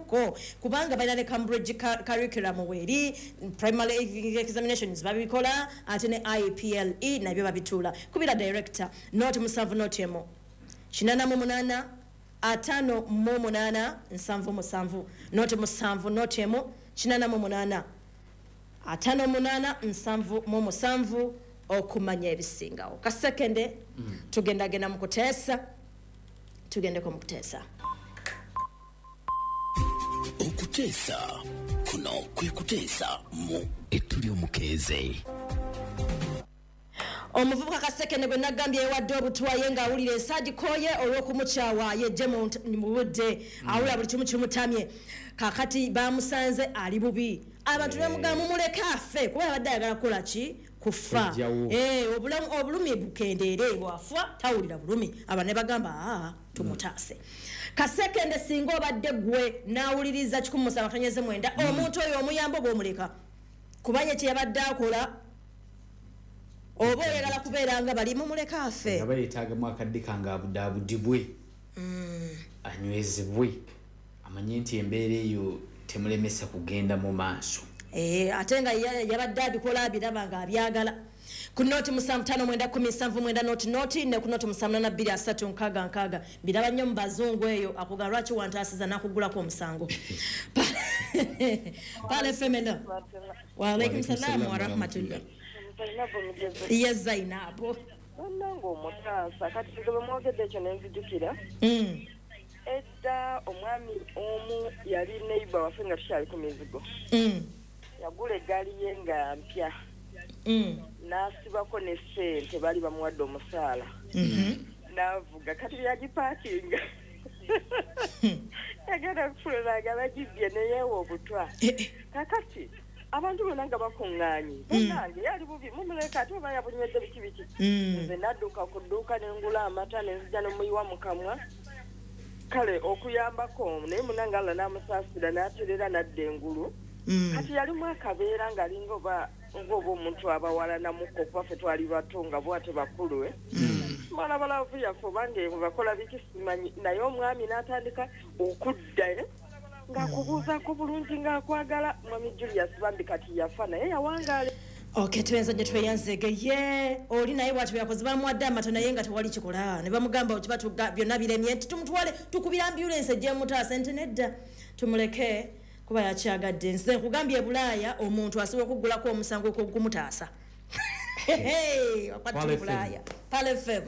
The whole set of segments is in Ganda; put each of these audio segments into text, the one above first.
babikolerako kubanga balina ne Cambridge curriculum weri primary examinations babikola ate ne IPLE nabyo babitula kubira director not musanvu not emo shinana mu munana atano mu munana nsanvu musanvu not musanvu not emo shinana mu munana atano munana nsanvu mu musanvu okumanya ebisingawo kasekende tugenda gena mukutesa tugende ko mukutesa okutesa kuno kwekutesa mu etuli omukeze omuvubuka kasekende gwe nagambye ewadde obutwaye nga awulira ensaadi koye olw'okumukyawa yejje mu budde awulira buli kimu kimutamye kakati bamusanze ali bubi abantu bamugamba mumuleke afe kuba abadde ayagala kukola ki kufa obulumi bukendeere bwafa tawulira bulumi abantu ne bagamba tumutaase kasekende singa obadde gwe nawuliriza 17 omuntu oyo omuyambo bw'omuleka kubanye kyeyabadde akola oba oyagala kubeera nga bali mumuleka afe aba yeetaagamu akadde kanga abudaabudibwe anywezebwe amanye nti embeera eyo temulemesa kugenda mu maaso ate nga yabadde abikola abiraba nga abyagala ku noti 7517 noti ne ku noti 7236 biraba nnyo mu bazungu eyo akuga lwaki wantaasiza nakugulako omusango pale femena wa alaikum salam wa rahmatullah yes Zainabu nango mutasa kati tugobe mwogedde ekyo nenzijukira edda omwami omu yali neighbor waffe nga tukyali ku mizigo yagula eggaali ye nga mpya n'asibako ne ssente bali bamuwadde omusaala n'avuga kati byagipaakinga yagenda kufulula agala gibbye neyeewa obutwa kakati abantu bonna nga bakuŋŋaanyi bannange yali bubi mumuleka ate oba yabunywedde biki nze nadduka ku dduuka nengula amata nenzija nemuyiwa mu kamwa kale okuyambako naye munange alla n'amusaasira n'aterera nadda engulu kati yalimu akabeera ng'alinga oba omuntu abawalanamuko kuba ffe twali bato nga bwate bakulu mwana balavu yaffe obange bakola biki simanyi naye omwami n'atandika okudda ng'akubuuzaako bulungi ng'akwagala mwami Julius Bambi kati yafa naye yawangaale tuyenza gye tweyanzege ye oli naye bwati byakoze bamuwadde amata naye nga tewali kikola ne bamugamba okiba byonna biremye nti tumutwale tukubira ambulensi ejje mutaasa ente nedda tumuleke kuba yakyagadde nze nkugambye Bulaaya omuntu asobola okugulako omusango gw'okumutaasa wakwatira Bulaaya Pale FM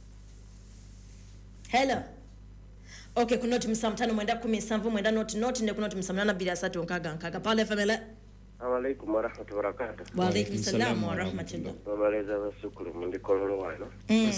hello okay ku noti 7517 noti ne ku noti 7836 Pale FM ele Alaikum warahmatullahi wabarakatuh. Wa alaikum salam wa rahmatullah. Babaleza basukulu mundi kololo wano.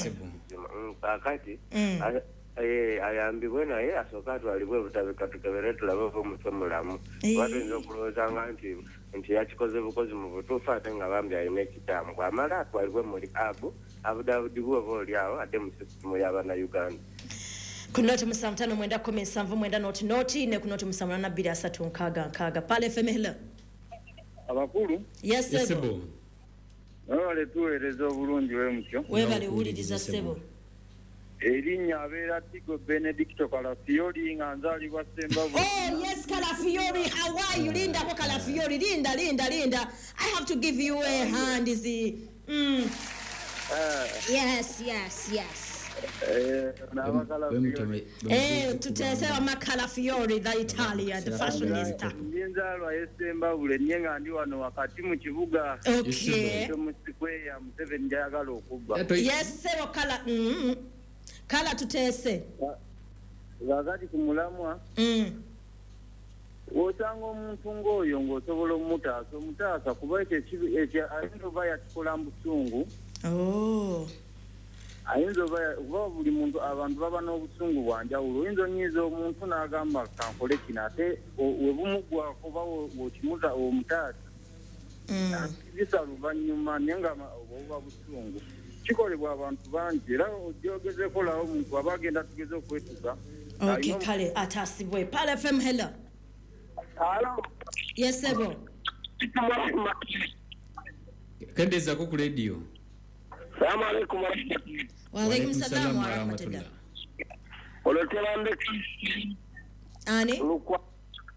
Akati ayambibwe naye asooka atwalibwe butabika tukebere tulabe omusomulamu. Watu nzokulooza nti yakikoze bukozi mu butuufu ate nga bambi alina ekitaamu. Bwamala atwalibwe muri abudabudibwe oba oliawo ate mu sisitimu y'abaana Uganda. Ku noti 7517 noti ne ku noti 7236 Pale FM hello. Abakulu yes sebo wale tuweereza obulungi wemutyo webale wuliriza sebo erinnya abeera Tigo Benedicto Kalafiori nga nzaalibwa Ssembavu yes Kalafiori how are you Linda ko Kalafiori Linda I have to give you a hand is yes tutesera Makalafiori the Italian the fashionista nzalwa Sembabule nye nga ndi wano wakati mu kibuga musikweya Museveni njagala okubba yes sebo kala tutese wakati kumulamwa osanga omuntu ng'oyo ng'osobola omutaasa kuba ekyo ayinza oba yakikola mu busungu ayinza oba buli muntu abantu baba n'obusungu bwanjawulo oyinza onyiiza omuntu n'agamba kankole kino ate webumugwako oba wokimuta omutaasa bisa luvannyuma naye nga oba busungu kikolebwa abantu bangi era ojogezeko lawo omuntu aba agenda tugeze okwetuga kale ataasibwe Pale FM hello yes sebo kendezako ku radio Assalamu alaikum warahmatullahi wa alaikum salam wa rahmatullah Olotelande ani